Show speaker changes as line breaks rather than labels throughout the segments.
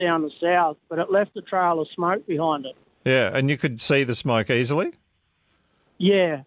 down the south, but it left a trail of smoke behind it.
Yeah, and you could see the smoke easily?
Yeah.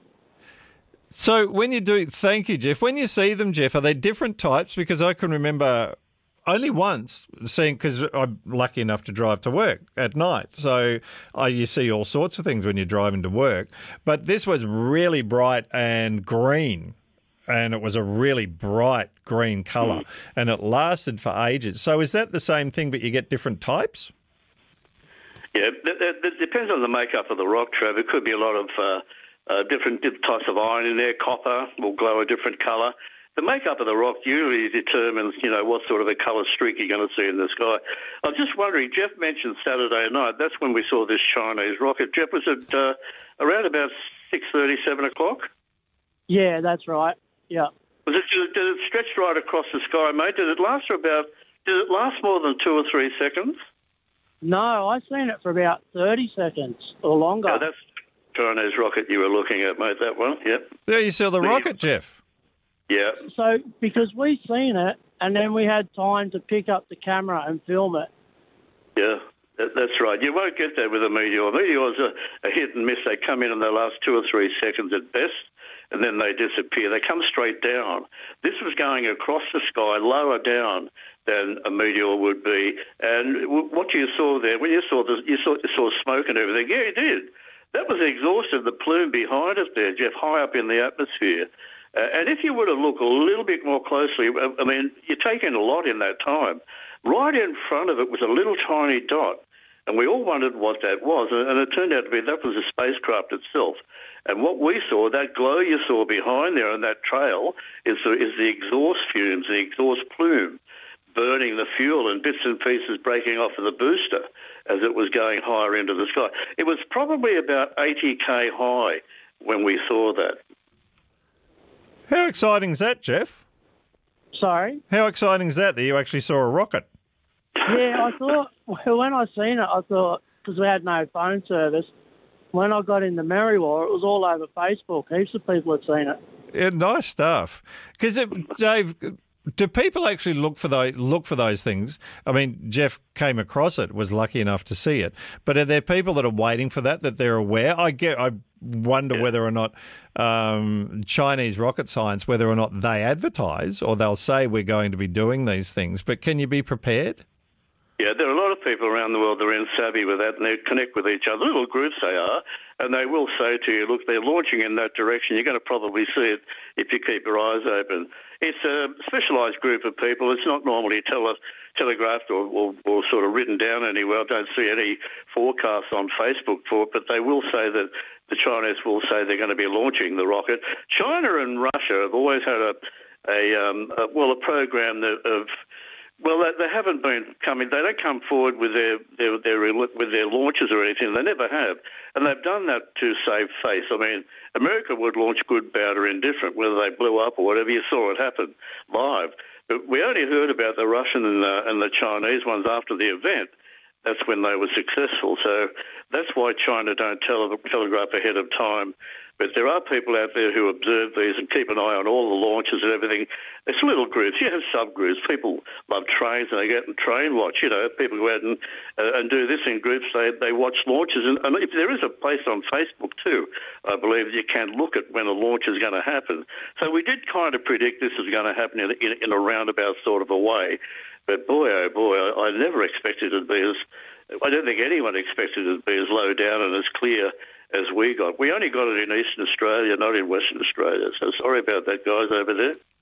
So when you do, thank you, Jeff. When you see them, Jeff, are they different types? Because I can remember only once seeing, because I'm lucky enough to drive to work at night. So you see all sorts of things when you're driving to work. But this was really bright and green. And it was a really bright green colour. And it lasted for ages. So is that the same thing, but you get different types?
Yeah, it depends on the makeup of the rock, Trev. It could be a lot of different types of iron in there. Copper will glow a different colour. The makeup of the rock usually determines, what sort of a colour streak you're going to see in the sky. I was just wondering, Jeff mentioned Saturday night. That's when we saw this Chinese rocket. Jeff, was it around about 6:30, 7 o'clock?
Yeah, that's right. Yeah.
Did it stretch right across the sky, mate? Did it last more than 2 or 3 seconds?
No, I seen it for about 30 seconds or longer.
Yeah, that's the Chinese rocket you were looking at, mate, that one, yep.
There you saw the rocket, Jeff.
Yeah.
So, because we seen it, and then we had time to pick up the camera and film it.
Yeah, that's right. You won't get that with a meteor. Meteors are a hit and miss. They come in the last 2 or 3 seconds at best, and then they disappear. They come straight down. This was going across the sky, lower down than a meteor would be. And what you saw there, when you saw this, you saw smoke and everything. Yeah, you did. That was the exhaust of the plume behind us there, Jeff, high up in the atmosphere. And if you were to look a little bit more closely, I mean, you take in a lot in that time. Right in front of it was a little tiny dot, and we all wondered what that was. And it turned out to be that was a spacecraft itself. And what we saw, that glow you saw behind there on that trail, is the exhaust fumes, the exhaust plume, burning the fuel and bits and pieces breaking off of the booster as it was going higher into the sky. It was probably about 80k high when we saw that.
How exciting is that, Jeff?
Sorry?
How exciting is that you actually saw a rocket?
Yeah, I thought, when I seen it, I thought, because we had no phone service, when I got into Merriwa, it was all over Facebook. Heaps of people had seen it.
Yeah, nice stuff. Because, Dave, do people actually look for those things? I mean, Jeff came across it, was lucky enough to see it. But are there people that are waiting for that they're aware? I wonder whether or not Chinese rocket science, whether or not they advertise or they'll say we're going to be doing these things. But can you be prepared?
Yeah, there are a lot of people around the world that are in savvy with that, and they connect with each other. Little groups they are, and they will say to you, look, they're launching in that direction. You're going to probably see it if you keep your eyes open. It's a specialised group of people. It's not normally telegraphed or sort of written down anywhere. I don't see any forecasts on Facebook for it, but they will say that the Chinese will say they're going to be launching the rocket. China and Russia have always had a program of... Well, they haven't been coming. They don't come forward with their launches or anything. They never have, and they've done that to save face. I mean, America would launch good, bad, or indifferent, whether they blew up or whatever. You saw it happen live. But we only heard about the Russian and the Chinese ones after the event. That's when they were successful. So that's why China don't telegraph ahead of time. But there are people out there who observe these and keep an eye on all the launches and everything. It's little groups. You have subgroups. People love trains and they get and train watch. People go out and do this in groups. They watch launches. And if there is a place on Facebook too, I believe you can look at when a launch is going to happen. So we did kind of predict this was going to happen in a roundabout sort of a way. But boy, oh boy, I never expected it to be as... I don't think anyone expected it to be as low down and as clear as we got. We only got it in Eastern Australia, not in Western Australia. So sorry about that, guys, over there.